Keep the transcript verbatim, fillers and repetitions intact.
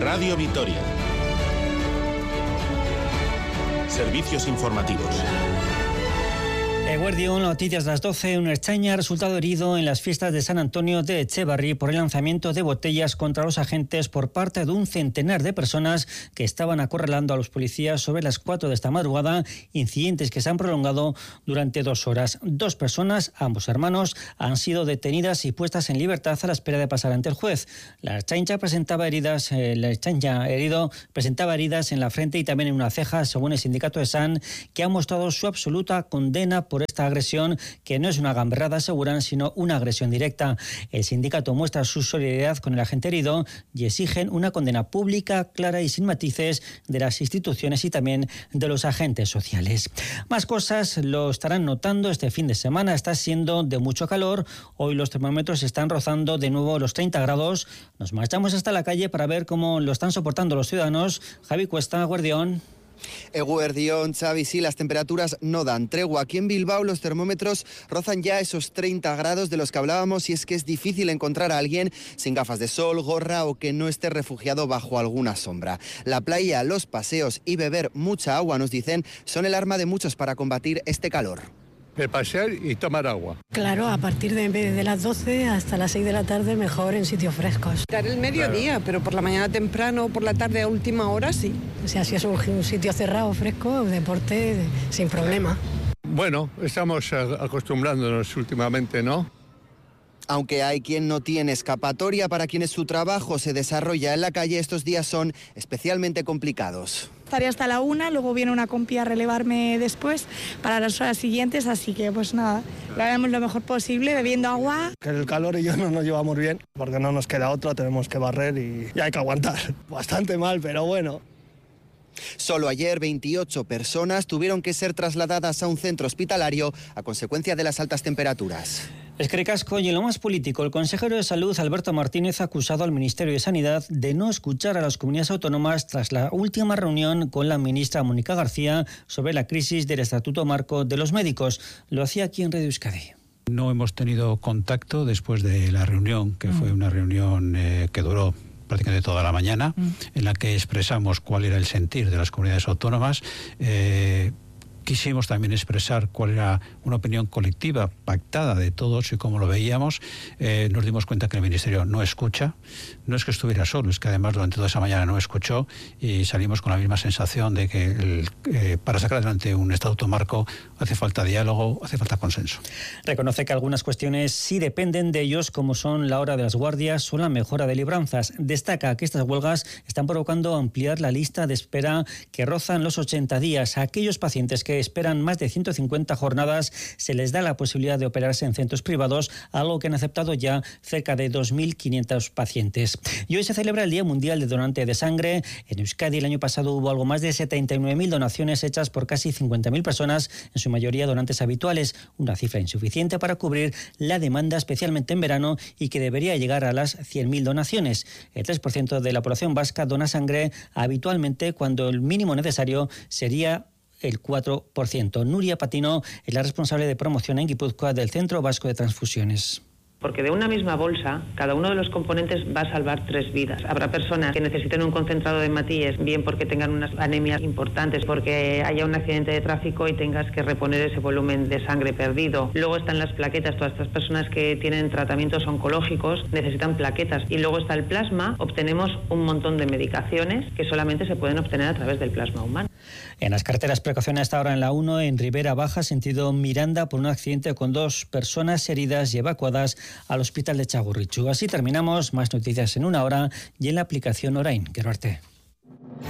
Radio Vitoria. Servicios informativos. Eguerdión, noticias de las doce. Un ertzaina ha resultado herido en las fiestas de San Antonio de Etxebarri por el lanzamiento de botellas contra los agentes por parte de un centenar de personas que estaban acorralando a los policías sobre las cuatro de esta madrugada, incidentes que se han prolongado durante dos horas. Dos personas, ambos hermanos, han sido detenidas y puestas en libertad a la espera de pasar ante el juez. La ertzaina presentaba heridas, eh, la ertzaina herido presentaba heridas en la frente y también en una ceja, según el sindicato de S A N, que ha mostrado su absoluta condena por esta agresión, que no es una gamberrada, aseguran, sino una agresión directa. El sindicato muestra su solidaridad con el agente herido y exigen una condena pública, clara y sin matices de las instituciones y también de los agentes sociales. Más cosas lo estarán notando este fin de semana. Está siendo de mucho calor. Hoy los termómetros están rozando de nuevo los treinta grados. Nos marchamos hasta la calle para ver cómo lo están soportando los ciudadanos. Javi Cuesta, Guardión. Eguerdión, Xavi, sí, las temperaturas no dan tregua. Aquí en Bilbao los termómetros rozan ya esos treinta grados de los que hablábamos y es que es difícil encontrar a alguien sin gafas de sol, gorra o que no esté refugiado bajo alguna sombra. La playa, los paseos y beber mucha agua, nos dicen, son el arma de muchos para combatir este calor. De pasear y tomar agua. Claro, a partir de, de las doce hasta las seis de la tarde mejor en sitios frescos. Dar el mediodía, claro. Pero por la mañana temprano o por la tarde a última hora sí. O sea, si es un, un sitio cerrado, fresco, deporte, de, sin problema. Bueno, estamos acostumbrándonos últimamente, ¿no? Aunque hay quien no tiene escapatoria, para quienes su trabajo se desarrolla en la calle, estos días son especialmente complicados. Estaré hasta la una, luego viene una compi a relevarme después para las horas siguientes, así que pues nada, lo haremos lo mejor posible, bebiendo agua. Que el calor y yo no nos llevamos bien, porque no nos queda otra, tenemos que barrer y, y hay que aguantar. Bastante mal, pero bueno. Solo ayer veintiocho personas tuvieron que ser trasladadas a un centro hospitalario a consecuencia de las altas temperaturas. Eskerrik asko. Y en lo más político, el consejero de Salud, Alberto Martínez, ha acusado al Ministerio de Sanidad de no escuchar a las comunidades autónomas tras la última reunión con la ministra Mónica García sobre la crisis del Estatuto Marco de los Médicos. Lo hacía aquí en Radio Euskadi. No hemos tenido contacto después de la reunión, que mm. fue una reunión eh, que duró prácticamente toda la mañana, mm. en la que expresamos cuál era el sentir de las comunidades autónomas. Eh, Quisimos también expresar cuál era una opinión colectiva, pactada de todos y cómo lo veíamos. Eh, nos dimos cuenta que el Ministerio no escucha. No es que estuviera solo, es que además durante toda esa mañana no escuchó y salimos con la misma sensación de que el, eh, para sacar adelante un estatuto marco hace falta diálogo, hace falta consenso. Reconoce que algunas cuestiones sí dependen de ellos, como son la hora de las guardias o la mejora de libranzas. Destaca que estas huelgas están provocando ampliar la lista de espera que rozan los ochenta días. A aquellos pacientes que que esperan más de ciento cincuenta jornadas se les da la posibilidad de operarse en centros privados, algo que han aceptado ya cerca de dos mil quinientos pacientes. Y hoy se celebra el Día Mundial de Donante de Sangre. En Euskadi el año pasado hubo algo más de setenta y nueve mil donaciones hechas por casi cincuenta mil personas, en su mayoría donantes habituales, una cifra insuficiente para cubrir la demanda, especialmente en verano, y que debería llegar a las cien mil donaciones. El tres por ciento de la población vasca dona sangre habitualmente, cuando el mínimo necesario sería el cuatro por ciento. Nuria Patino es la responsable de promoción en Guipúzcoa del Centro Vasco de Transfusiones. Porque de una misma bolsa, cada uno de los componentes va a salvar tres vidas. Habrá personas que necesiten un concentrado de hematíes, bien porque tengan unas anemias importantes, porque haya un accidente de tráfico y tengas que reponer ese volumen de sangre perdido. Luego están las plaquetas, todas estas personas que tienen tratamientos oncológicos necesitan plaquetas. Y luego está el plasma, obtenemos un montón de medicaciones que solamente se pueden obtener a través del plasma humano. En las carreteras, precaución hasta ahora en la uno, en Ribera Baja, sentido Miranda, por un accidente con dos personas heridas y evacuadas al hospital de Txagorritxu. Así terminamos. Más noticias en una hora y en la aplicación Orain. Quiero verte.